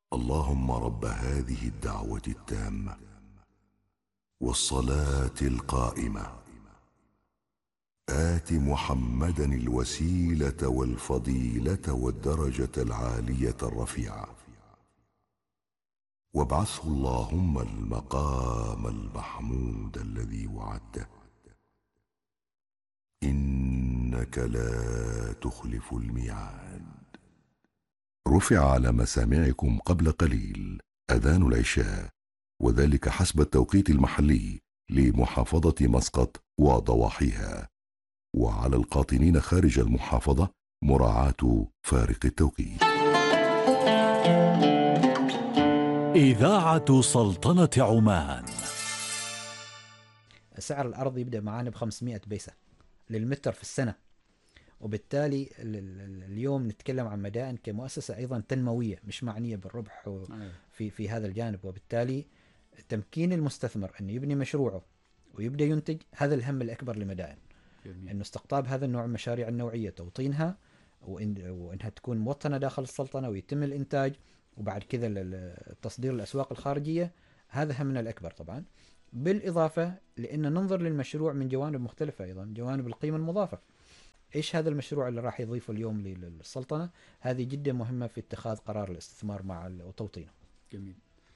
اللهم رب هذه الدعوة التامة والصلاة القائمة آت محمدا الوسيلة والفضيلة والدرجة العالية الرفيعة وابعثه اللهم المقام المحمود الذي وعدته إنك لا تخلف الميعاد. رفع على مسامعكم قبل قليل أذان العشاء، وذلك حسب التوقيت المحلي لمحافظة مسقط وضواحيها، وعلى القاطنين خارج المحافظة مراعاة فارق التوقيت. إذاعة سلطنة عمان. سعر الأرض يبدأ معانا ب500 بيسة للمتر في السنة، وبالتالي اليوم نتكلم عن مدائن كمؤسسة أيضا تنموية مش معنية بالربح في هذا الجانب، وبالتالي تمكين المستثمر أن يبني مشروعه ويبدأ ينتج، هذا الهم الأكبر لمدائن، أنه استقطاب هذا النوع من المشاريع النوعية، توطينها وإنها تكون موطنة داخل السلطنة ويتم الإنتاج، وبعد كذا التصدير الأسواق الخارجية. هذا همنا الأكبر طبعا، بالإضافة لأن ننظر للمشروع من جوانب مختلفة، أيضا جوانب القيمة المضافة. إيش هذا المشروع اللي راح يضيفه اليوم للسلطنة؟ هذه جدا مهمة في اتخاذ قرار الاستثمار مع وتوطينه. جميل.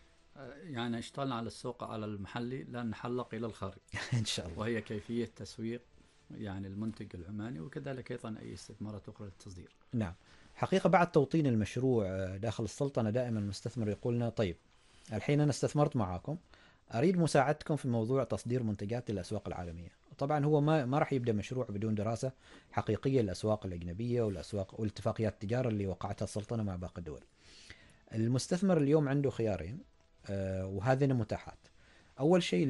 يعني اشتغلنا على السوق على المحلي، لن نحلق إلى الخارج إن شاء الله، وهي كيفية تسويق يعني المنتج العماني، وكذلك أيضا أي استثمارات أخرى للتصدير. نعم، حقيقة بعد توطين المشروع داخل السلطنة دائما المستثمر يقول لنا طيب الحين أنا استثمرت معاكم، أريد مساعدتكم في موضوع تصدير منتجات للأسواق العالمية. طبعا هو ما راح يبدأ مشروع بدون دراسة حقيقية للأسواق الأجنبية والأسواق والاتفاقيات التجارة اللي وقعتها السلطنة مع باقي الدول. المستثمر اليوم عنده خيارين وهذين متاحات. أول شيء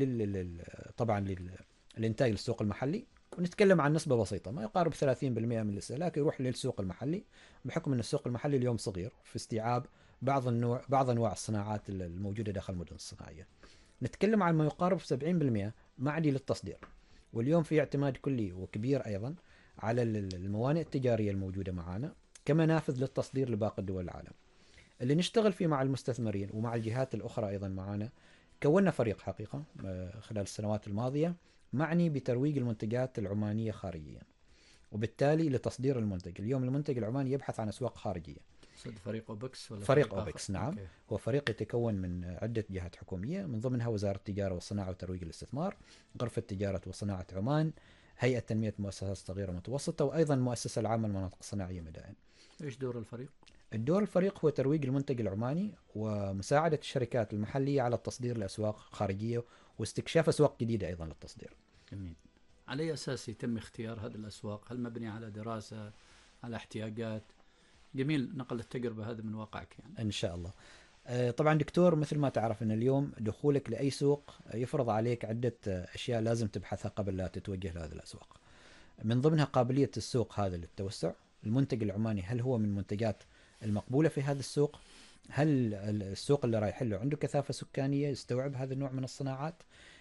طبعا للإنتاج للسوق المحلي، ونتكلم عن نسبة بسيطة ما يقارب 30% من الاستهلاك يروح للسوق المحلي، بحكم أن السوق المحلي اليوم صغير في استيعاب بعض أنواع الصناعات الموجودة داخل المدن الصناعية. نتكلم عن ما يقارب 70% معدي للتصدير، واليوم في اعتماد كلي وكبير أيضا على الموانئ التجارية الموجودة معنا كمنافذ للتصدير لباقي دول العالم. اللي نشتغل فيه مع المستثمرين ومع الجهات الأخرى أيضا معنا، كونا فريق حقيقة خلال السنوات الماضية معني بترويج المنتجات العمانية خارجيا، وبالتالي لتصدير المنتج. اليوم المنتج العماني يبحث عن أسواق خارجية. فريق أوبكس ولا فريق أوبكس نعم. أوكي. هو فريق يتكون من عدة جهات حكومية، من ضمنها وزارة التجارة والصناعة وترويج الاستثمار، غرفة تجارة وصناعة عمان، هيئة تنمية مؤسسات صغيرة ومتوسطة، وأيضا المؤسسة العامة للمناطق الصناعية مدائن. إيش دور الفريق؟ الدور الفريق هو ترويج المنتج العماني ومساعدة الشركات المحلية على التصدير لأسواق خارجية واستكشاف أسواق جديدة أيضا للتصدير. جميل. على أي أساس يتم اختيار هذه الأسواق؟ هل مبني على دراسة، على احتياجات؟ جميل، نقل التجربة هذه من واقعك يعني. إن شاء الله. طبعا دكتور، مثل ما تعرف أن اليوم دخولك لأي سوق يفرض عليك عدة أشياء لازم تبحثها قبل لا تتوجه لهذه الأسواق، من ضمنها قابلية السوق هذا للتوسع. المنتج العماني هل هو من المنتجات المقبولة في هذا السوق؟ هل السوق اللي رايح له عنده كثافة سكانية يستوعب هذا النوع من الصناعات؟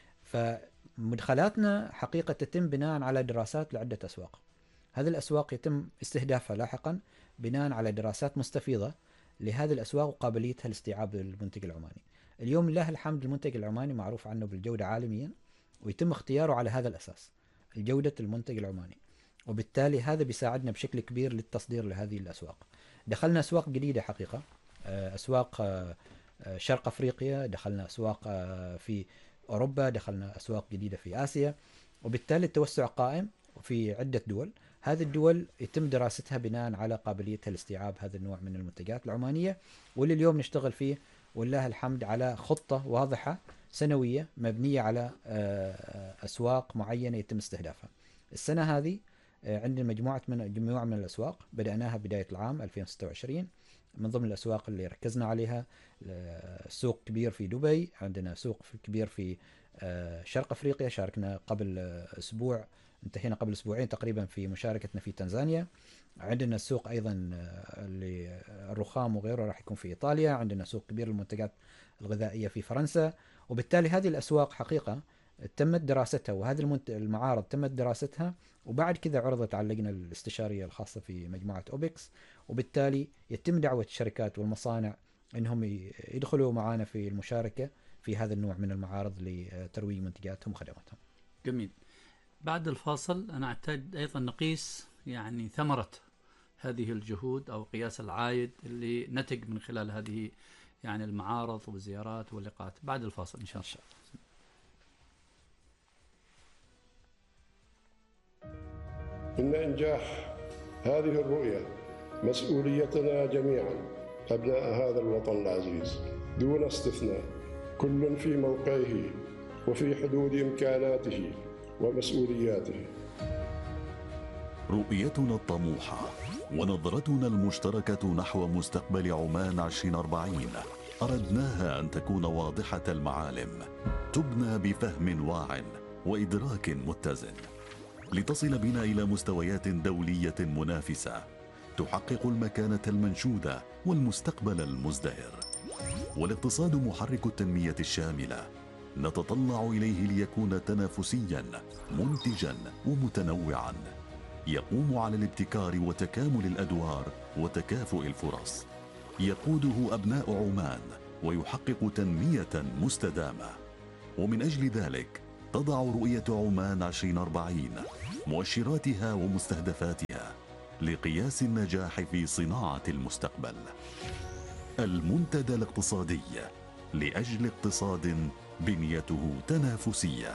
فمدخلاتنا حقيقة تتم بناء على دراسات لعدة أسواق. هذه الأسواق يتم استهدافها لاحقا بناء على دراسات مستفيضة لهذه الأسواق وقابليتها لاستيعاب المنتج العماني. اليوم لله الحمد المنتج العماني معروف عنه بالجودة عالميا، ويتم اختياره على هذا الأساس، الجودة المنتج العماني، وبالتالي هذا بيساعدنا بشكل كبير للتصدير لهذه الأسواق. دخلنا أسواق جديدة حقيقة، أسواق شرق أفريقيا، دخلنا أسواق في أوروبا، دخلنا أسواق جديدة في آسيا، وبالتالي التوسع قائم في عدة دول. هذه الدول يتم دراستها بناء على قابليتها لاستيعاب هذا النوع من المنتجات العمانية، واللي اليوم نشتغل فيه والله الحمد على خطة واضحة سنوية مبنية على أسواق معينة يتم استهدافها. السنة هذه عندنا مجموعة من الأسواق بدأناها بداية العام 2026. من ضمن الأسواق اللي ركزنا عليها سوق كبير في دبي، عندنا سوق كبير في شرق أفريقيا، شاركنا قبل أسبوع، انتهينا قبل أسبوعين تقريبا في مشاركتنا في تنزانيا. عندنا سوق أيضا للرخام وغيره راح يكون في إيطاليا. عندنا سوق كبير للمنتجات الغذائية في فرنسا. وبالتالي هذه الأسواق حقيقة تمت دراستها، وهذه المعارض تمت دراستها، وبعد كذا عرضت على اللجنة الاستشارية الخاصة في مجموعة أوبكس، وبالتالي يتم دعوة الشركات والمصانع أنهم يدخلوا معنا في المشاركة في هذا النوع من المعارض لترويج منتجاتهم وخدماتهم. جميل. بعد الفاصل أنا أحتاج أيضا نقيس يعني ثمرة هذه الجهود أو قياس العائد اللي نتج من خلال هذه يعني المعارض والزيارات واللقاءات. بعد الفاصل إن شاء الله. إن إنجاح هذه الرؤية مسؤوليتنا جميعا أبناء هذا الوطن العزيز دون استثناء، كل في موقعه وفي حدود إمكاناته ومسؤولياته. رؤيتنا الطموحة ونظرتنا المشتركة نحو مستقبل عمان 2040 أردناها أن تكون واضحة المعالم، تبنى بفهم واع وإدراك متزن، لتصل بنا إلى مستويات دولية منافسة تحقق المكانة المنشودة والمستقبل المزدهر. والاقتصاد محرك التنمية الشاملة نتطلع إليه ليكون تنافسيا منتجا ومتنوعا، يقوم على الابتكار وتكامل الأدوار وتكافؤ الفرص، يقوده أبناء عمان ويحقق تنمية مستدامة. ومن أجل ذلك تضع رؤية عمان 2040 مؤشراتها ومستهدفاتها لقياس النجاح في صناعة المستقبل. المنتدى الاقتصادي لأجل اقتصاد بنيته تنافسية.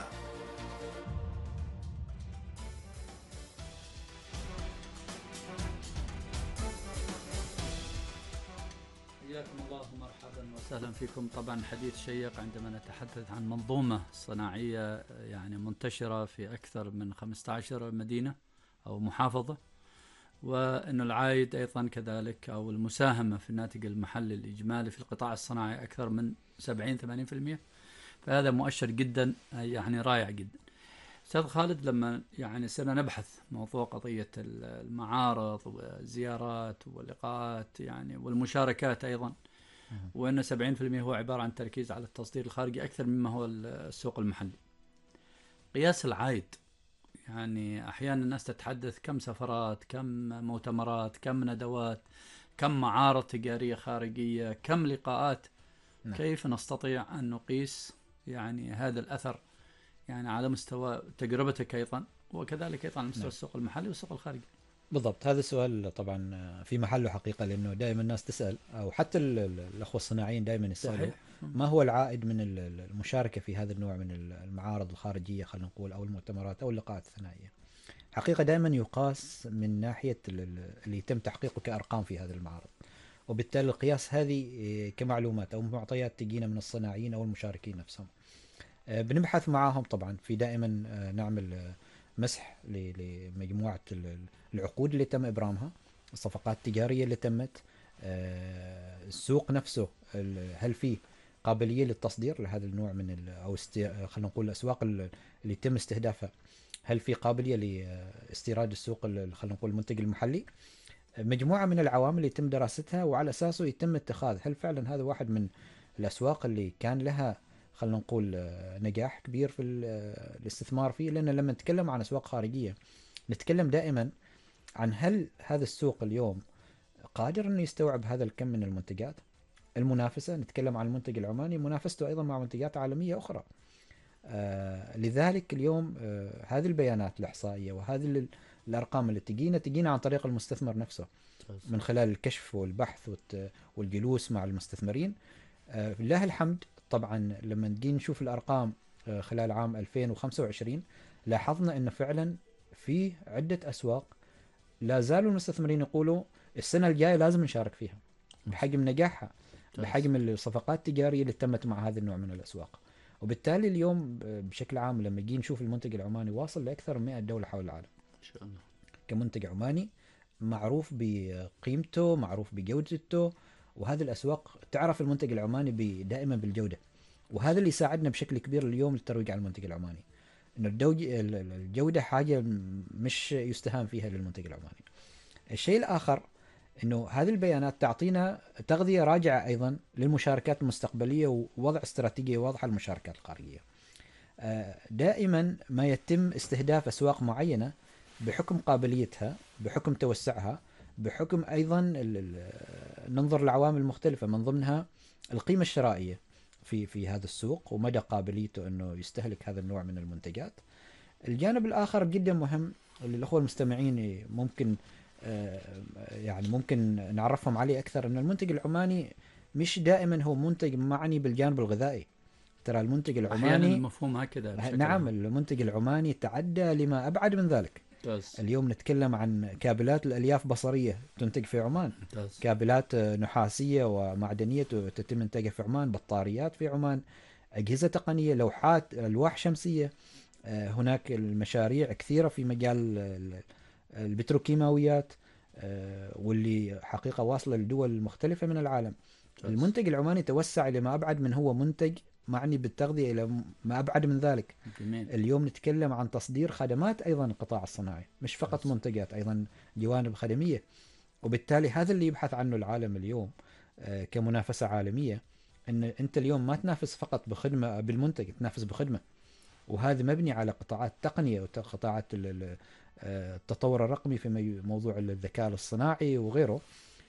حياكم الله ومرحبا وسهلا فيكم. طبعا حديث شيق عندما نتحدث عن منظومة صناعية يعني منتشرة في أكثر من 15 مدينة أو محافظة، وأن العائد أيضا كذلك أو المساهمة في الناتج المحلي الإجمالي في القطاع الصناعي أكثر من 70-80%، فهذا مؤشر جدا يعني رائع جدا. أستاذ خالد، لما يعني صرنا نبحث موضوع قضية المعارض والزيارات واللقاءات يعني والمشاركات أيضا، وأن 70% هو عبارة عن تركيز على التصدير الخارجي أكثر مما هو السوق المحلي، قياس العائد يعني أحيانا الناس تتحدث كم سفرات، كم مؤتمرات، كم ندوات، كم معارض تجارية خارجية، كم لقاءات. كيف نستطيع أن نقيس يعني هذا الأثر يعني على مستوى تجربتك أيضا، وكذلك أيضا على مستوى السوق المحلي والسوق الخارجي؟ بالضبط، هذا السؤال طبعا في محله حقيقة، لأنه دائما الناس تسأل، أو حتى الأخوة الصناعيين دائما يسألوا ما هو العائد من المشاركة في هذا النوع من المعارض الخارجية، خلينا نقول، أو المؤتمرات أو اللقاءات الثنائية. حقيقة دائما يقاس من ناحية اللي يتم تحقيقه كأرقام في هذه المعارض، وبالتالي القياس هذه كمعلومات أو معطيات تجينا من الصناعيين أو المشاركين نفسهم. بنبحث معهم طبعا، في دائما نعمل مسح لمجموعة العقود اللي تم إبرامها، الصفقات التجارية اللي تمت، السوق نفسه هل في قابلية للتصدير لهذا النوع من أو خلينا نقول الأسواق اللي يتم استهدافها، هل في قابلية لاستيراد السوق خلينا نقول المنتج المحلي. مجموعة من العوامل يتم دراستها، وعلى أساسه يتم اتخاذ هل فعلا هذا واحد من الأسواق اللي كان لها خلينا نقول نجاح كبير في الاستثمار فيه. لأن لما نتكلم عن أسواق خارجية نتكلم دائما عن هل هذا السوق اليوم قادر أنه يستوعب هذا الكم من المنتجات المنافسة. نتكلم عن المنتج العماني منافسته أيضا مع منتجات عالمية أخرى. لذلك اليوم هذه البيانات الإحصائية وهذه الأرقام اللي تجينا عن طريق المستثمر نفسه، من خلال الكشف والبحث والجلوس مع المستثمرين. لله الحمد. طبعا لما نجي نشوف الأرقام خلال عام 2025 لاحظنا أنه فعلا في عدة أسواق لا زالوا المستثمرين يقولوا السنة الجاية لازم نشارك فيها بحجم نجاحها، بحجم الصفقات التجارية اللي تمت مع هذا النوع من الأسواق. وبالتالي اليوم بشكل عام لما نجي نشوف المنتج العماني واصل لأكثر من 100 دولة حول العالم إن شاء الله، كمنتج عماني معروف بقيمته، معروف بجودته، وهذه الأسواق تعرف المنتج العماني دائما بالجودة. وهذا اللي يساعدنا بشكل كبير اليوم للترويج على المنتج العماني، إنه الجودة حاجة مش يستهان فيها للمنتج العماني. الشيء الآخر إنه هذه البيانات تعطينا تغذية راجعة أيضا للمشاركات المستقبلية ووضع استراتيجية واضحة للمشاركات الخارجية. دائما ما يتم استهداف أسواق معينة بحكم قابليتها، بحكم توسعها، بحكم أيضا ننظر لعوامل مختلفة من ضمنها القيمة الشرائية في هذا السوق ومدى قابليته أنه يستهلك هذا النوع من المنتجات. الجانب الآخر جدا مهم اللي الأخوة المستمعين ممكن يعني ممكن نعرفهم عليه أكثر، أن المنتج العماني مش دائما هو منتج معني بالجانب الغذائي. ترى المنتج أحيانا العماني المفهوم هكذا بشكل نعم عام. المنتج العماني تعدى لما أبعد من ذلك. ممتاز. اليوم نتكلم عن كابلات الألياف بصرية تنتج في عمان، ممتاز. كابلات نحاسية ومعدنية تتم إنتاجها في عمان، بطاريات في عمان، أجهزة تقنية، لوحات، ألواح شمسية. هناك المشاريع كثيرة في مجال البتروكيماويات واللي حقيقة واصلة لدول مختلفة من العالم. المنتج العماني توسع لما أبعد من هو منتج معني بالتغذية إلى ما أبعد من ذلك. جميل. اليوم نتكلم عن تصدير خدمات أيضا القطاع الصناعي، مش فقط منتجات، أيضا جوانب خدمية. وبالتالي هذا اللي يبحث عنه العالم اليوم كمنافسة عالمية، أن أنت اليوم ما تنافس فقط بخدمة بالمنتج، تنافس بخدمة، وهذا مبني على قطاعات تقنية وقطاعات التطور الرقمي في موضوع الذكاء الاصطناعي وغيره.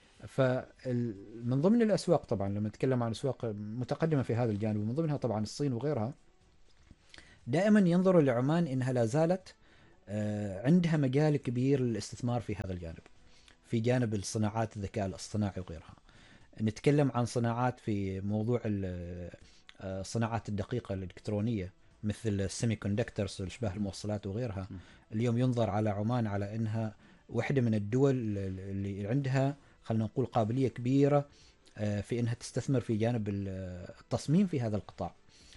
فمن ضمن الأسواق طبعا لما نتكلم عن أسواق متقدمة في هذا الجانب، من ضمنها طبعا الصين وغيرها، دائما ينظروا لعمان إنها لا زالت عندها مجال كبير للاستثمار في هذا الجانب، في جانب الصناعات الذكاء الاصطناعي وغيرها. نتكلم عن صناعات في موضوع الصناعات الدقيقة الإلكترونية مثل السيمي كوندكترز والأشباه الموصلات وغيرها. اليوم ينظر على عمان على أنها واحدة من الدول اللي عندها خلينا نقول قابلية كبيرة في أنها تستثمر في جانب التصميم في هذا القطاع.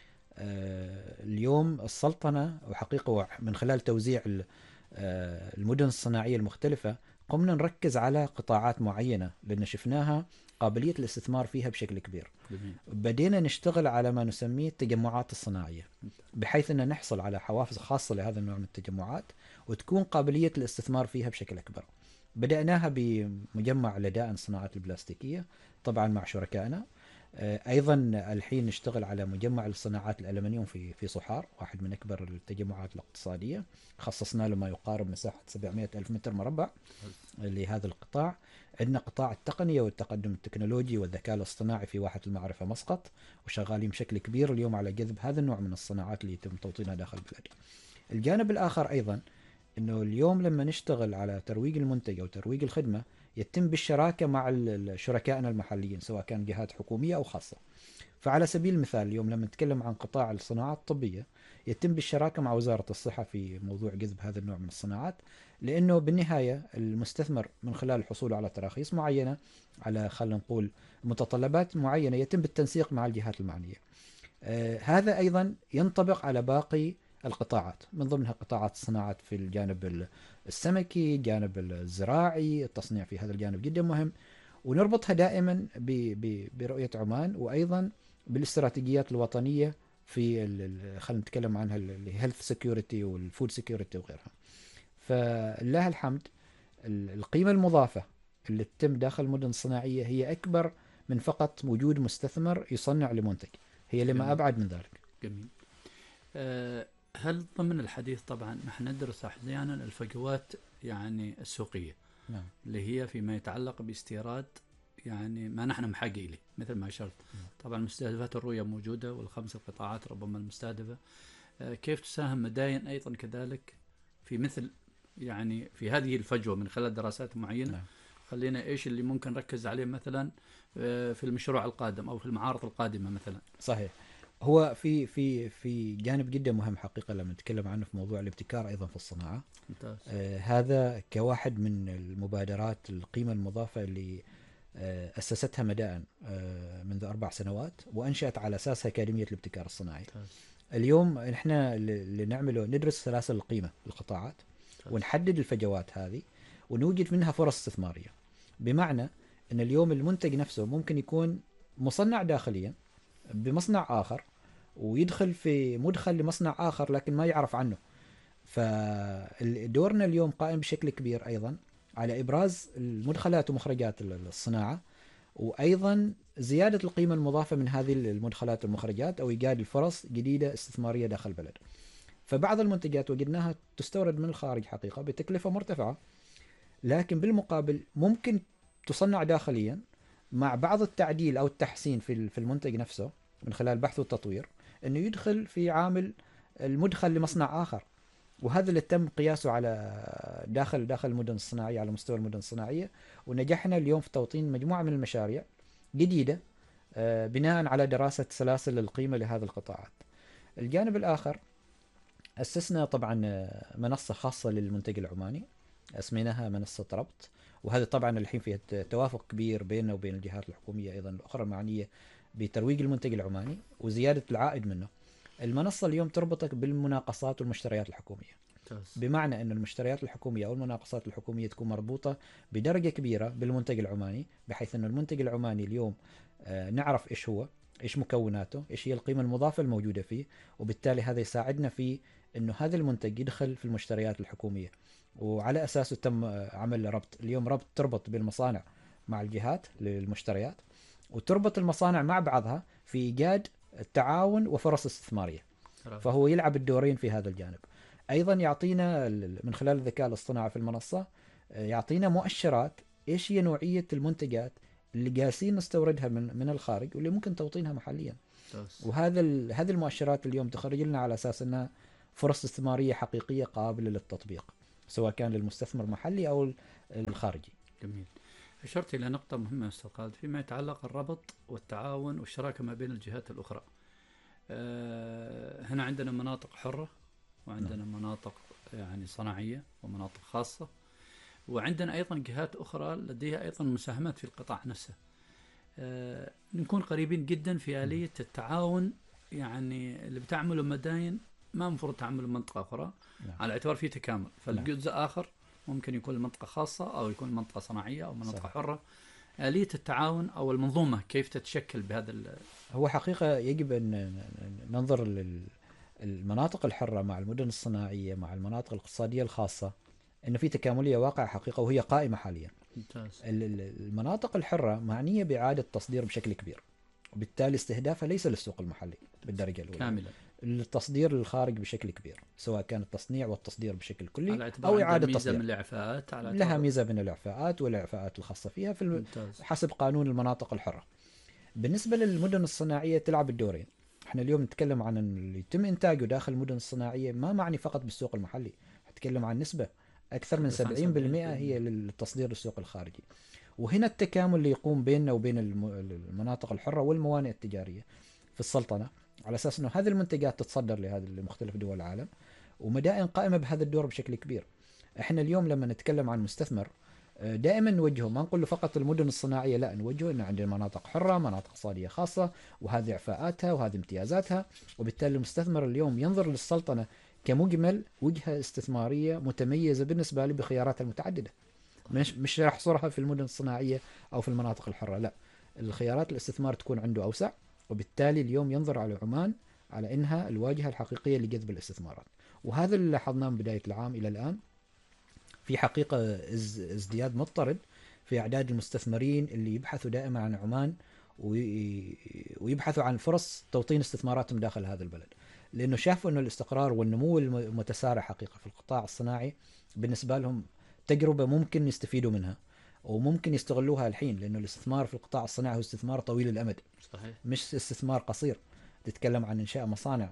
اليوم السلطنة وحقيقة من خلال توزيع المدن الصناعية المختلفة قمنا نركز على قطاعات معينة لأن شفناها قابلية الاستثمار فيها بشكل كبير. بدينا نشتغل على ما نسميه التجمعات الصناعية، بحيث أن نحصل على حوافز خاصة لهذا النوع من التجمعات وتكون قابلية الاستثمار فيها بشكل أكبر. بدأناها بمجمع لدائن الصناعات البلاستيكية طبعا مع شركائنا. أيضا الحين نشتغل على مجمع الصناعات الألمنيوم في صحار، واحد من أكبر التجمعات الاقتصادية، خصصنا له ما يقارب مساحة 700 ألف متر مربع لهذا القطاع. عندنا قطاع التقنية والتقدم التكنولوجي والذكاء الاصطناعي في واحة المعرفة مسقط، وشغالين بشكل كبير اليوم على جذب هذا النوع من الصناعات اللي يتم توطينها داخل البلد. الجانب الآخر أيضا أنه اليوم لما نشتغل على ترويج المنتج أو ترويج الخدمة يتم بالشراكة مع شركائنا المحليين سواء كان جهات حكومية أو خاصة. فعلى سبيل المثال اليوم لما نتكلم عن قطاع الصناعات الطبية يتم بالشراكة مع وزارة الصحة في موضوع جذب هذا النوع من الصناعات، لأنه بالنهاية المستثمر من خلال الحصول على تراخيص معينة على خلينا نقول متطلبات معينة يتم بالتنسيق مع الجهات المعنية. هذا أيضا ينطبق على باقي القطاعات، من ضمنها قطاعات الصناعات في الجانب السمكي، الجانب الزراعي، التصنيع في هذا الجانب جدا مهم، ونربطها دائما برؤية عمان وأيضا بالاستراتيجيات الوطنية في خلينا نتكلم عنها الهيلث سيكيورتي والفود سيكيورتي وغيرها. فلله الحمد القيمة المضافة اللي تتم داخل المدن الصناعية هي أكبر من فقط وجود مستثمر يصنع لمنتج، هي لما أبعد من ذلك. جميل. هل ضمن الحديث طبعا نحن ندرس أحيانا الفجوات يعني السوقية، نعم، اللي هي فيما يتعلق باستيراد يعني ما نحن محاجة إليه مثل ما أشرت. طبعا مستهدفات الرؤية موجودة والخمس القطاعات ربما المستهدفة، كيف تساهم مداين أيضا كذلك في مثل يعني في هذه الفجوة من خلال دراسات معينة؟ نعم. خلينا إيش اللي ممكن نركز عليه مثلا في المشروع القادم أو في المعارض القادمة مثلا. صحيح. هو في جانب جدا مهم حقيقة لما نتكلم عنه في موضوع الابتكار أيضا في الصناعة. ممتاز. هذا كواحد من المبادرات القيمة المضافة اللي أسستها مدائن منذ 4 سنوات وأنشأت على أساسها أكاديمية الابتكار الصناعي. ممتاز. اليوم إحنا اللي نعمله ندرس سلاسل القيمة للقطاعات ونحدد الفجوات هذه ونوجد منها فرص استثمارية، بمعنى أن اليوم المنتج نفسه ممكن يكون مصنع داخليا بمصنع آخر ويدخل في مدخل لمصنع آخر لكن ما يعرف عنه. فدورنا اليوم قائم بشكل كبير أيضا على إبراز المدخلات ومخرجات الصناعة، وأيضا زيادة القيمة المضافة من هذه المدخلات والمخرجات أو إيجاد الفرص جديدة استثمارية داخل البلد. فبعض المنتجات وجدناها تستورد من الخارج حقيقة بتكلفة مرتفعة، لكن بالمقابل ممكن تصنع داخليا مع بعض التعديل أو التحسين في المنتج نفسه من خلال البحث والتطوير، أنه يدخل في عامل المدخل لمصنع آخر. وهذا اللي تم قياسه على داخل المدن الصناعية، على مستوى المدن الصناعية. ونجحنا اليوم في توطين مجموعة من المشاريع جديدة بناء على دراسة سلاسل القيمة لهذه القطاعات. الجانب الآخر، أسسنا طبعا منصة خاصة للمنتج العماني، اسميناها منصة ربط. وهذا طبعا الحين فيها توافق كبير بيننا وبين الجهات الحكومية أيضا الأخرى المعنية بترويج المنتج العماني وزيادة العائد منه. المنصة اليوم تربطك بالمناقصات والمشتريات الحكومية، بمعنى أن المشتريات الحكومية أو المناقصات الحكومية تكون مربوطة بدرجة كبيرة بالمنتج العماني، بحيث أن المنتج العماني اليوم نعرف إيش هو، إيش مكوناته، إيش هي القيمة المضافة الموجودة فيه، وبالتالي هذا يساعدنا في أنه هذا المنتج يدخل في المشتريات الحكومية. وعلى أساسه تم عمل ربط. اليوم ربط تربط بالمصانع مع الجهات للمشتريات، وتربط المصانع مع بعضها في إيجاد التعاون وفرص استثمارية. فهو يلعب الدورين في هذا الجانب. أيضا يعطينا من خلال الذكاء الاصطناعي في المنصة، يعطينا مؤشرات إيش هي نوعية المنتجات اللي جالسين نستوردها من الخارج واللي ممكن توطينها محليا. هذه المؤشرات اليوم تخرج لنا على أساس أنها فرص استثمارية حقيقية قابلة للتطبيق، سواء كان للمستثمر المحلي أو الخارجي. جميل. أشرت إلى نقطة مهمة أستاذ خالد فيما يتعلق الربط والتعاون والشراكة ما بين الجهات الأخرى. هنا عندنا مناطق حرة، وعندنا مناطق يعني صناعية ومناطق خاصة، وعندنا أيضا جهات أخرى لديها أيضا مساهمات في القطاع نفسه. نكون قريبين جدا في آلية التعاون، يعني اللي بتعمله مداين ما مفروض تعمله منطقة أخرى، على اعتبار في تكامل. فالجزء آخر ممكن يكون منطقة خاصة أو يكون منطقة صناعية أو منطقة حرة. آلية التعاون أو المنظومة كيف تتشكل بهذا هو حقيقة يجب أن ننظر المناطق الحرة مع المدن الصناعية مع المناطق الاقتصادية الخاصة، أنه في تكاملية واقع حقيقة وهي قائمة حاليا. ممتاز. المناطق الحرة معنية بإعادة تصدير بشكل كبير، وبالتالي استهدافها ليس للسوق المحلي بالدرجة الأولى كاملا، التصدير للخارج بشكل كبير، سواء كان التصنيع والتصدير بشكل كلي أو إعادة تصدير. من الإعفاءات لها ميزة من الإعفاءات والإعفاءات الخاصة فيها حسب قانون المناطق الحرة. بالنسبة للمدن الصناعية تلعب الدورين. احنا اليوم نتكلم عن اللي يتم إنتاجه داخل المدن الصناعية، ما معني فقط بالسوق المحلي، نتكلم عن نسبة أكثر من 70% هي للتصدير للسوق الخارجي. وهنا التكامل اللي يقوم بيننا وبين المناطق الحرة والموانئ التجارية في السلطنة، على أساس أنه هذه المنتجات تتصدر لمختلف دول العالم، ومدائن قائمة بهذا الدور بشكل كبير. احنا اليوم لما نتكلم عن مستثمر دائما نوجهه، ما نقول له فقط المدن الصناعية، لا، نوجهه أنه عندنا مناطق حرة، مناطق اقتصادية خاصة، وهذه إعفاءاتها وهذه امتيازاتها. وبالتالي المستثمر اليوم ينظر للسلطنة كمجمل وجهة استثمارية متميزة بالنسبة له بخياراتها المتعددة، مش يحصرها في المدن الصناعية أو في المناطق الحرة، لا، الخيارات الاستثمار تكون عنده أوسع. وبالتالي اليوم ينظر على عمان على إنها الواجهة الحقيقية لجذب الاستثمارات. وهذا اللي لاحظناه من بداية العام إلى الآن، في حقيقة ازدياد مضطرد في أعداد المستثمرين اللي يبحثوا دائما عن عمان ويبحثوا عن فرص توطين استثماراتهم داخل هذا البلد، لأنه شافوا أنه الاستقرار والنمو المتسارع حقيقة في القطاع الصناعي بالنسبة لهم تجربة ممكن يستفيدوا منها وممكن يستغلوها الحين، لأنه الاستثمار في القطاع الصناعي هو استثمار طويل الأمد. صحيح. مش استثمار قصير. تتكلم عن إنشاء مصانع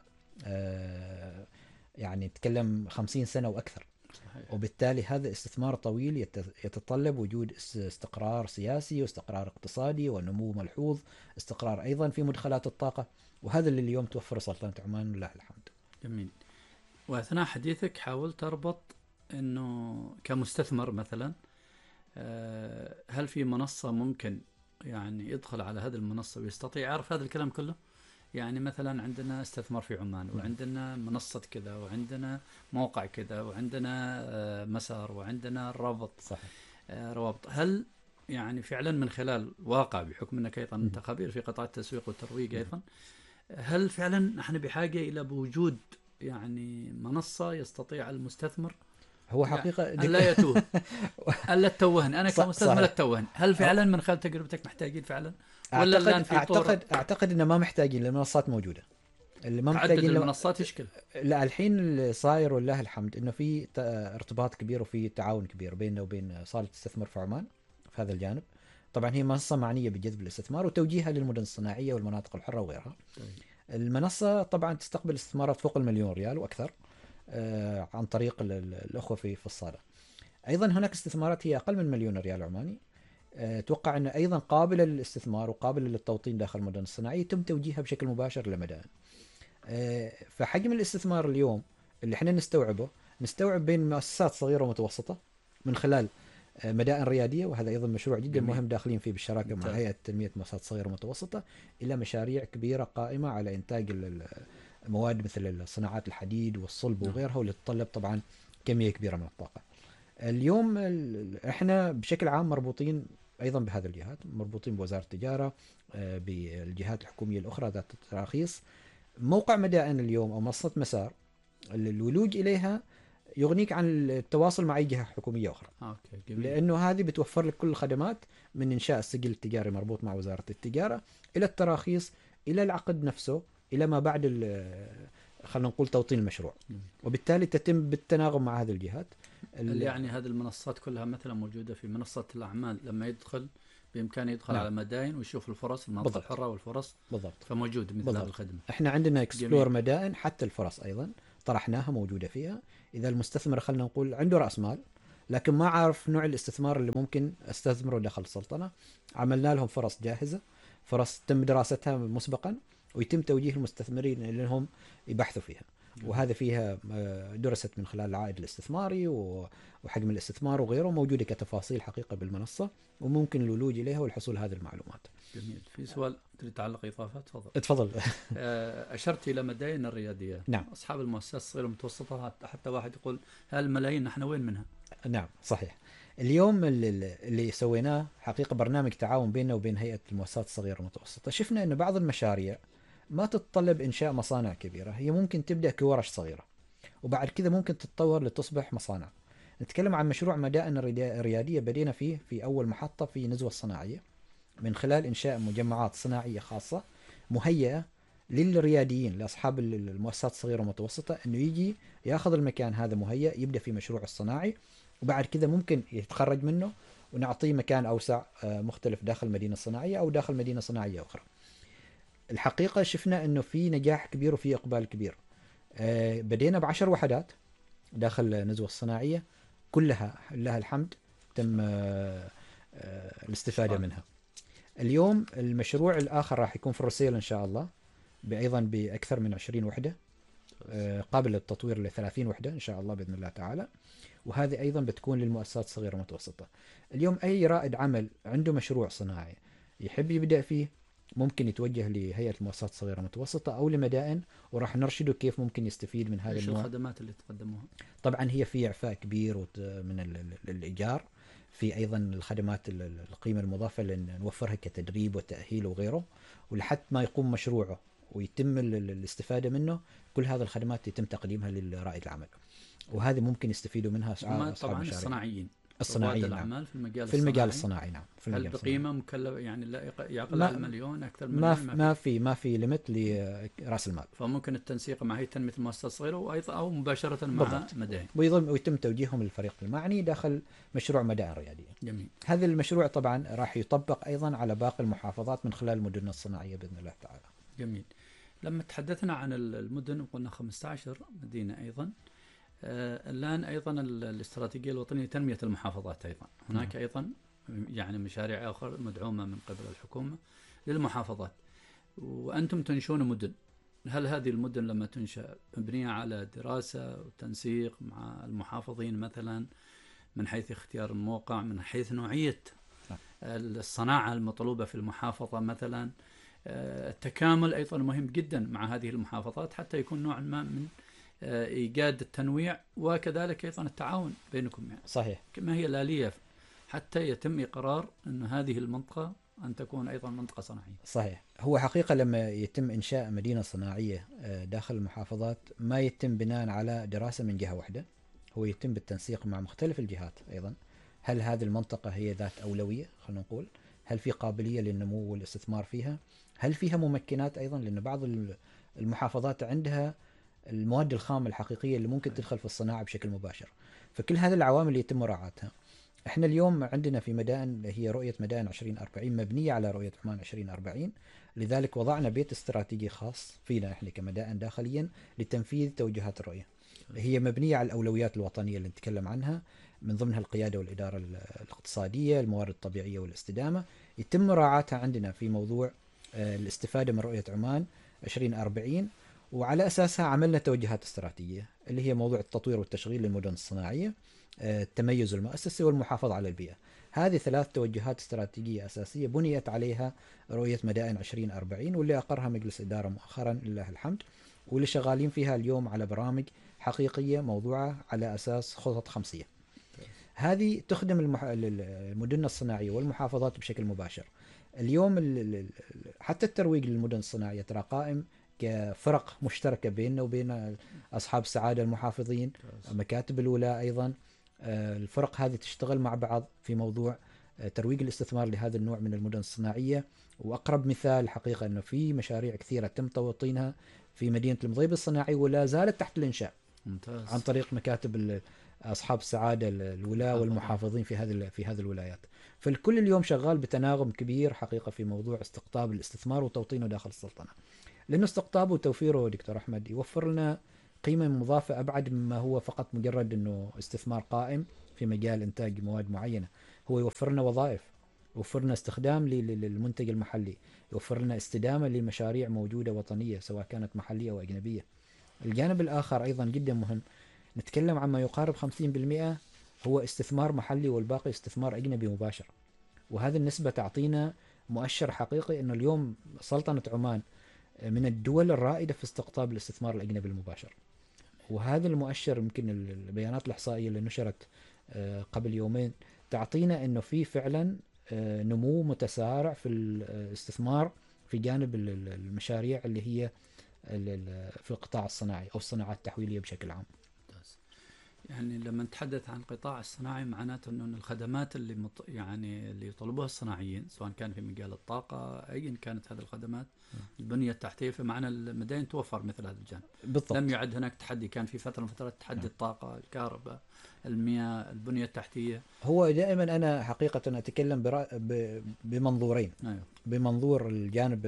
يعني تتكلم 50 سنة وأكثر. صحيح. وبالتالي هذا استثمار طويل يتطلب وجود استقرار سياسي واستقرار اقتصادي ونمو ملحوظ، استقرار أيضا في مدخلات الطاقة، وهذا اللي اليوم توفر سلطنة عمان لله الحمد. جميل. وأثناء حديثك حاولت تربط أنه كمستثمر مثلا، هل في منصة ممكن يعني يدخل على هذه المنصة ويستطيع يعرف هذا الكلام كله؟ يعني مثلا عندنا استثمار في عمان، وعندنا منصة كذا، وعندنا موقع كذا، وعندنا مسار، وعندنا رابط. صحيح. روابط. هل يعني فعلا من خلال واقع، بحكم أنك أيضا أنت خبير في قطاع التسويق والترويج أيضا، هل فعلا نحن بحاجة إلى بوجود يعني منصة يستطيع المستثمر هو حقيقة لا يتوه ألا تتوهن أنا كمستثمر التوهن؟ هل فعلا من خلال تجربتك محتاجين فعلا، ولا الآن في أعتقد أن ما محتاجين، المنصات موجودة. اللي ما تعدد محتاجين المنصات يشكل. لا الحين اللي صاير ولله الحمد انه في ارتباط كبير وفي تعاون كبير بيننا وبين صالة استثمار في عمان في هذا الجانب. طبعا هي منصة معنية بجذب الاستثمار وتوجيهها للمدن الصناعية والمناطق الحرة وغيرها. طيب. المنصة طبعا تستقبل استثمارات فوق ال1,000,000 ريال واكثر عن طريق الاخوة في الصالة. ايضا هناك استثمارات هي اقل من 1,000,000 ريال عماني، اتوقع انه ايضا قابلة للاستثمار وقابلة للتوطين داخل المدن الصناعية، يتم توجيهها بشكل مباشر لمدائن. فحجم الاستثمار اليوم اللي احنا نستوعب بين مؤسسات صغيرة ومتوسطة من خلال مدائن ريادية، وهذا أيضا مشروع جدا مهم داخلين فيه بالشراكة مع هيئة تنمية مؤسسات صغيرة ومتوسطة، إلى مشاريع كبيرة قائمة على إنتاج المواد مثل صناعات الحديد والصلب وغيرها، واللي تتطلب طبعا كمية كبيرة من الطاقة. اليوم احنا بشكل عام مربوطين أيضا بهذه الجهات، مربوطين بوزارة التجارة، بالجهات الحكومية الأخرى ذات التراخيص. موقع مدائن اليوم أو منصة مسار الولوج إليها يغنيك عن التواصل مع أي جهة حكومية أخرى. جميل. لأنه هذه بتوفر لك كل الخدمات، من إنشاء السجل التجاري مربوط مع وزارة التجارة، إلى التراخيص، إلى العقد نفسه، إلى ما بعد خلينا نقول توطين المشروع. وبالتالي تتم بالتناغم مع هذه الجهات. يعني هذه المنصات كلها مثلا موجودة في منصة الأعمال، لما يدخل بإمكانه يدخل على مدائن ويشوف الفرص، المناطق الحرة والفرص. بالضبط. فموجود مثل هذه الخدمة. احنا عندنا اكسبلور مدائن، حتى الفرص أيضا طرحناها موجودة فيها. إذا المستثمر خلينا نقول عنده رأس مال لكن ما عارف نوع الاستثمار اللي ممكن استثمره داخل السلطنة، عملنا لهم فرص جاهزة، فرص تم دراستها مسبقا ويتم توجيه المستثمرين لهم يبحثوا فيها. وهذا فيها درست من خلال العائد الاستثماري وحجم الاستثمار وغيره، موجودة كتفاصيل حقيقة بالمنصة، وممكن الولوج إليها والحصول هذه المعلومات. جميل. في سؤال تريد تعلق إضافة؟ تفضل. أشرت إلى مدائن الريادية. نعم. أصحاب المؤسسات الصغيرة والمتوسطة، حتى واحد يقول هالملايين نحن وين منها؟ نعم صحيح. اليوم اللي سويناه حقيقة برنامج تعاون بيننا وبين هيئة المؤسسات الصغيرة والمتوسطة. شفنا أن بعض المشاريع ما تتطلب إنشاء مصانع كبيرة، هي ممكن تبدأ كورش صغيرة وبعد كذا ممكن تتطور لتصبح مصانع. نتكلم عن مشروع مدائن الريادية بدينا فيه في أول محطة في نزوة الصناعية، من خلال إنشاء مجمعات صناعية خاصة مهيئة للرياديين، لأصحاب المؤسسات الصغيرة والمتوسطة، أنه يجي يأخذ المكان هذا مهيئ، يبدأ في مشروع الصناعي، وبعد كذا ممكن يتخرج منه ونعطيه مكان أوسع مختلف داخل المدينة الصناعية أو داخل مدينة صناعية أخرى. الحقيقة شفنا أنه في نجاح كبير وفي إقبال كبير. بدينا ب10 وحدات داخل نزوة الصناعية، كلها لها الحمد تم الاستفادة منها. اليوم المشروع الآخر راح يكون في الرسيل إن شاء الله، أيضا بأكثر من 20 وحدة، قابل للتطوير ل30 وحدة إن شاء الله بإذن الله تعالى. وهذه أيضا بتكون للمؤسسات الصغيرة والمتوسطة. اليوم أي رائد عمل عنده مشروع صناعي يحب يبدأ فيه ممكن يتوجه لهيئة المؤسسات الصغيرة والمتوسطة أو لمدائن، وراح نرشده كيف ممكن يستفيد من هذا النوع. الخدمات اللي تقدموها طبعا هي في إعفاء كبير من الإيجار، في أيضا الخدمات القيمة المضافة اللي نوفرها كتدريب وتأهيل وغيره، ولحد ما يقوم مشروعه ويتم الاستفادة منه، كل هذه الخدمات يتم تقديمها للرائد العمل، وهذه ممكن يستفيدوا منها طبعا الصناعيين الصناعيين. نعم. في المجال الصناعي نعم. في هل بقيمة مكلفة يعني لا يقل عن المليون أكثر من ما في ليميت لرأس المال، فممكن التنسيق مع هيئة تنمية المؤسسات الصغيرة وأيضا أو مباشرة مع مدائن، ويتم توجيههم للفريق المعني داخل مشروع مدائن ريادية. جميل. هذا المشروع طبعا راح يطبق أيضا على باقي المحافظات من خلال المدن الصناعية بإذن الله تعالى. جميل. لما تحدثنا عن المدن وقلنا 15 مدينة أيضا، الآن أيضا الاستراتيجية الوطنية لتنمية المحافظات أيضا هناك أيضا يعني مشاريع أخرى مدعومة من قبل الحكومة للمحافظات، وأنتم تنشون مدن. هل هذه المدن لما تنشأ مبنية على دراسة وتنسيق مع المحافظين مثلا من حيث اختيار الموقع، من حيث نوعية الصناعة المطلوبة في المحافظة مثلا، التكامل أيضا مهم جدا مع هذه المحافظات حتى يكون نوع ما من إيجاد التنويع، وكذلك أيضا التعاون بينكم يعني. صحيح. ما هي الآلية حتى يتم إقرار أن هذه المنطقة أن تكون أيضا منطقة صناعية؟ صحيح. هو حقيقة لما يتم إنشاء مدينة صناعية داخل المحافظات ما يتم بناء على دراسة من جهة واحدة، هو يتم بالتنسيق مع مختلف الجهات أيضا. هل هذه المنطقة هي ذات أولوية خلينا نقول؟ هل في قابلية للنمو والاستثمار فيها؟ هل فيها ممكنات أيضا؟ لأن بعض المحافظات عندها المواد الخام الحقيقية اللي ممكن تدخل في الصناعة بشكل مباشر. فكل هذه العوامل يتم مراعاتها. احنا اليوم عندنا في مدائن هي رؤية مدائن 2040 مبنية على رؤية عمان 2040. لذلك وضعنا بيت استراتيجي خاص فينا احنا كمدائن داخليا لتنفيذ توجهات الرؤية. هي مبنية على الأولويات الوطنية اللي نتكلم عنها، من ضمنها القيادة والإدارة الاقتصادية، الموارد الطبيعية والاستدامة. يتم مراعاتها عندنا في موضوع الاستفادة من رؤية عمان 2040، وعلى أساسها عملنا توجهات استراتيجية اللي هي موضوع التطوير والتشغيل للمدن الصناعية، التميز المؤسسي، والمحافظة على البيئة. هذه 3 توجهات استراتيجية أساسية بنيت عليها رؤية مدائن 2040، واللي أقرها مجلس إدارة مؤخرا لله الحمد، واللي شغالين فيها اليوم على برامج حقيقية موضوعة على أساس خطط خمسية. هذه تخدم المدن الصناعية والمحافظات بشكل مباشر. اليوم حتى الترويج للمدن الصناعية ترى قائم كفرق مشتركة بيننا وبين أصحاب السعادة المحافظين، مكاتب الولاء أيضا. الفرق هذه تشتغل مع بعض في موضوع ترويج الاستثمار لهذا النوع من المدن الصناعية. وأقرب مثال حقيقة أنه في مشاريع كثيرة تم توطينها في مدينة المضيب الصناعي ولا زالت تحت الإنشاء. ممتاز. عن طريق مكاتب أصحاب السعادة الولاء والمحافظين في هذه الولايات. فالكل اليوم شغال بتناغم كبير حقيقة في موضوع استقطاب الاستثمار وتوطينه داخل السلطنة، لأنه استقطابه وتوفيره دكتور أحمد يوفر لنا قيمة مضافة أبعد مما هو فقط مجرد أنه استثمار قائم في مجال إنتاج مواد معينة. هو يوفر لنا وظائف، يوفر لنا استخدام للمنتج المحلي، يوفر لنا استدامة لمشاريع موجودة وطنية سواء كانت محلية أو أجنبية. الجانب الآخر أيضا جدا مهم، نتكلم عن ما يقارب 50% هو استثمار محلي والباقي استثمار أجنبي مباشر. وهذه النسبة تعطينا مؤشر حقيقي أنه اليوم سلطنة عمان من الدول الرائدة في استقطاب الاستثمار الأجنبي المباشر. وهذا المؤشر يمكن البيانات الإحصائية اللي نشرت قبل يومين تعطينا أنه في فعلا نمو متسارع في الاستثمار في جانب المشاريع اللي هي في القطاع الصناعي أو الصناعات التحويلية بشكل عام. يعني لما نتحدث عن القطاع الصناعي معناته أنه الخدمات اللي اللي يطلبوها الصناعيين سواء كان في مجال الطاقة أيا كانت هذه الخدمات البنية التحتية، فمعنى المدائن توفر مثل هذا الجانب. بالضبط. لم يعد هناك تحدي، كان في فترة من فترات تحدي الطاقة، الكهرباء، المياه، البنية التحتية. هو دائما أنا حقيقة أتكلم بمنظورين. أيوه. بمنظور الجانب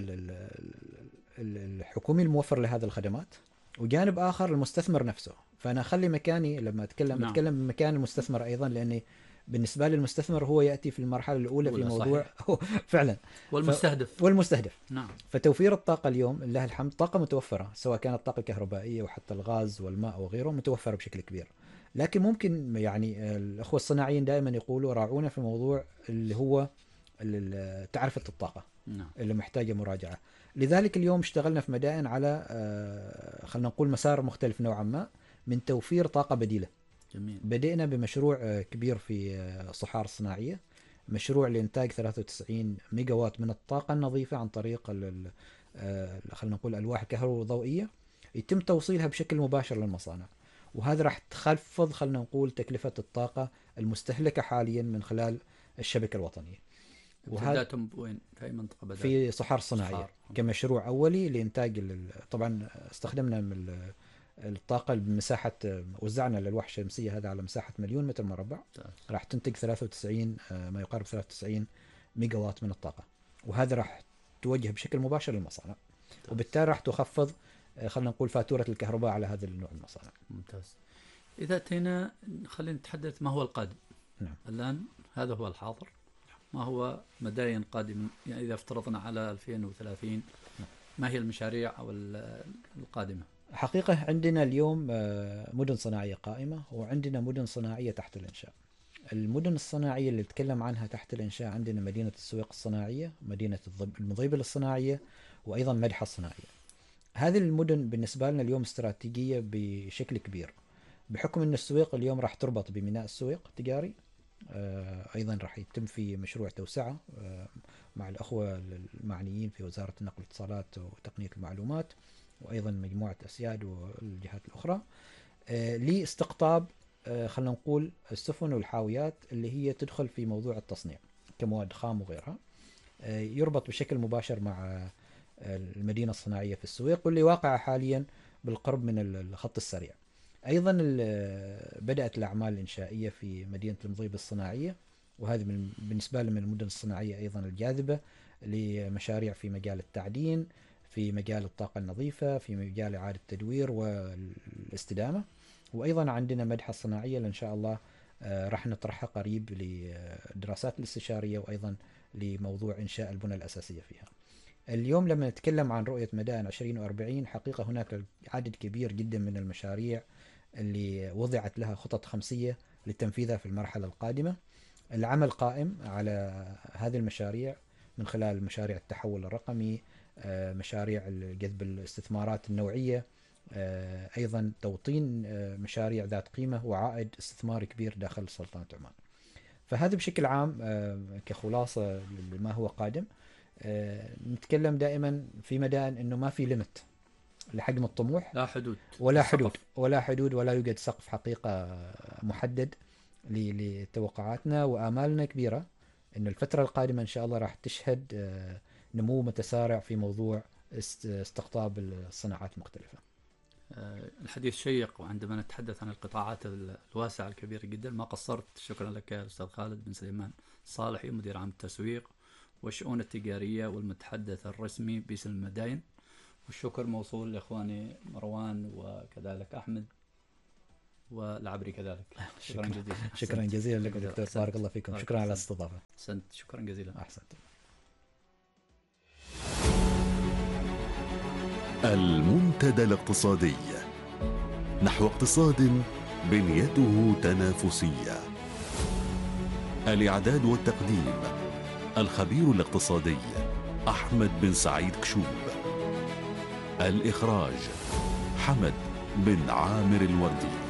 الحكومي الموفر لهذه الخدمات، وجانب آخر المستثمر نفسه. فأنا أخلي مكاني لما أتكلم بمكان المستثمر أيضا، لأني بالنسبة للمستثمر هو يأتي في المرحلة الأولى في موضوع فعلا والمستهدف. نعم. فتوفير الطاقة اليوم لله الحمد طاقة متوفرة، سواء كانت طاقة كهربائية وحتى الغاز والماء وغيره متوفرة بشكل كبير. لكن ممكن يعني الأخوة الصناعيين دائما يقولوا راعونا في موضوع اللي هو تعرفة الطاقة. نعم. اللي محتاجة مراجعة. لذلك اليوم اشتغلنا في مدائن على خلينا نقول مسار مختلف نوعا ما من توفير طاقة بديلة. جميل. بدأنا بمشروع كبير في صحار الصناعية، مشروع لإنتاج 93 ميجا وات من الطاقة النظيفة عن طريق خلينا نقول ألواح كهروضوئية يتم توصيلها بشكل مباشر للمصانع. وهذا راح تخفض خلينا نقول تكلفة الطاقة المستهلكة حاليا من خلال الشبكة الوطنية. بدأتم وين؟ في أي منطقة بدأت؟ في صحار الصناعية كمشروع أولي لإنتاج طبعا استخدمنا من الطاقة بمساحة، وزعنا الألواح الشمسية هذا على مساحة 1,000,000 متر مربع. راح تنتج 93 ما يقارب 93 ميجا وات من الطاقة، وهذا راح توجه بشكل مباشر للمصانع، وبالتالي راح تخفض خلينا نقول فاتورة الكهرباء على هذا النوع من المصانع. ممتاز. إذا أتينا خلينا نتحدث ما هو القادم. نعم. الآن هذا هو الحاضر، ما هو مداين قادم؟ يعني إذا افترضنا على 2030 ما هي المشاريع أو القادمة؟ حقيقة عندنا اليوم مدن صناعية قائمة، وعندنا مدن صناعية تحت الإنشاء. المدن الصناعية اللي نتكلم عنها تحت الإنشاء عندنا مدينة السويق الصناعية، مدينة المضيبل الصناعية، وأيضا مدحة الصناعية. هذه المدن بالنسبة لنا اليوم استراتيجية بشكل كبير، بحكم أن السويق اليوم راح تربط بميناء السويق التجاري. أيضا راح يتم في مشروع توسعة مع الأخوة المعنيين في وزارة النقل والاتصالات وتقنية المعلومات، وأيضا مجموعة أسياد والجهات الأخرى لاستقطاب خلينا نقول السفن والحاويات اللي هي تدخل في موضوع التصنيع كمواد خام وغيرها. يربط بشكل مباشر مع المدينة الصناعية في السويق، واللي واقعة حاليا بالقرب من الخط السريع. أيضا بدأت الأعمال الإنشائية في مدينة المضيب الصناعية، وهذه بالنسبة لي من المدن الصناعية أيضا الجاذبة لمشاريع في مجال التعدين، في مجال الطاقة النظيفة، في مجال إعادة التدوير والاستدامة. وأيضا عندنا مدحة صناعية إن شاء الله راح نطرحها قريب للدراسات الاستشارية، وأيضا لموضوع إنشاء البنى الأساسية فيها. اليوم لما نتكلم عن رؤية مدائن 2040، حقيقة هناك عدد كبير جدا من المشاريع اللي وضعت لها خطط خمسية لتنفيذها في المرحلة القادمة. العمل قائم على هذه المشاريع من خلال مشاريع التحول الرقمي، مشاريع جذب الاستثمارات النوعية، أيضا توطين مشاريع ذات قيمة وعائد استثماري كبير داخل سلطنة عمان. فهذا بشكل عام كخلاصة لما هو قادم. نتكلم دائما في مدائن أنه ما في ليمت لحجم الطموح، لا حدود ولا حدود ولا يوجد سقف حقيقة محدد لتوقعاتنا. وآمالنا كبيرة أن الفترة القادمة إن شاء الله راح تشهد نمو متسارع في موضوع استقطاب الصناعات المختلفة. الحديث شيق، وعندما نتحدث عن القطاعات الواسعة الكبيرة جدا ما قصرت. شكرا لك يا أستاذ خالد بن سليمان صالحي، مدير عام التسويق والشؤون التجارية والمتحدث الرسمي باسم المدائن. والشكر موصول لإخواني مروان وكذلك أحمد والعبري كذلك. شكرا جزيلا. شكرا جزيلا لكم دكتور، بارك الله فيكم. شكرا على الاستضافة. أحسنت، شكرا جزيلا. أحسنت. المنتدى الاقتصادي نحو اقتصاد بنيته تنافسية. الإعداد والتقديم الخبير الاقتصادي أحمد بن سعيد كشوب. الإخراج حمد بن عامر الوردي.